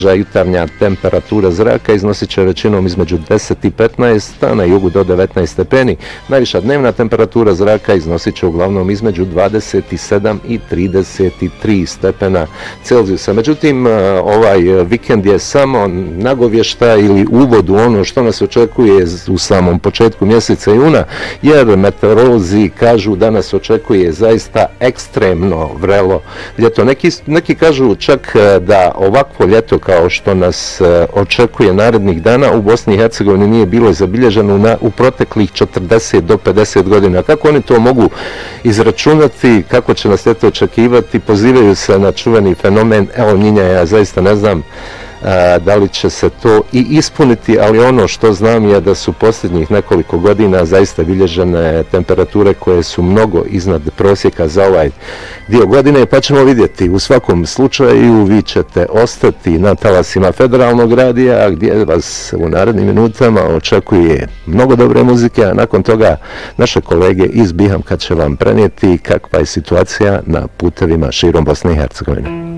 Jutarnja temperatura zraka iznosit će većinom između 10 i 15, a na jugu do 19 stepeni. Najviša dnevna temperatura zraka iznosit će uglavnom između 27 i 33 stepena Celzijusa. Međutim, ovaj vikend je samo nagovještaj ili uvod u ono što nas očekuje u samom početku mjeseca juna, jer meteorolozi kažu da nas očekuje zaista ekstremno vrelo ljeto. Neki kažu čak da ovakvo ljeto kao što nas očekuje narednih dana u Bosni i Hercegovini nije bilo zabilježeno u proteklih 40 do 50 godina. Kako oni to mogu izračunati, kako će nas ljeto očekivati, pozivaju se na čuveni fenomen El Niña. Ja zaista ne znam da li će se to i ispuniti, ali ono što znam je da su posljednjih nekoliko godina zaista bilježene temperature koje su mnogo iznad prosjeka za ovaj dio godine, pa ćemo vidjeti. U svakom slučaju vi ćete ostati na talasima Federalnog radija, gdje vas u narednim minutama očekuje mnogo dobre muzike, a nakon toga naše kolege iz Bihamka će vam prenijeti kakva je situacija na putevima širom Bosne i Hercegovine.